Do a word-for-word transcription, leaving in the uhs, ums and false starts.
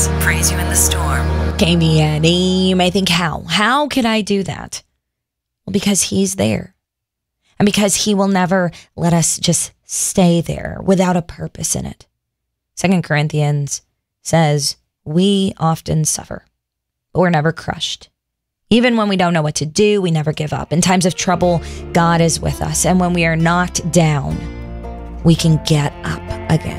us praise you in the storm. Okay, Annie, you may think, how? How could I do that? Well, because he's there. And because he will never let us just stay there without a purpose in it. Second Corinthians says, we often suffer, but we're never crushed. Even when we don't know what to do, we never give up. In times of trouble, God is with us. And when we are knocked down, we can get up again.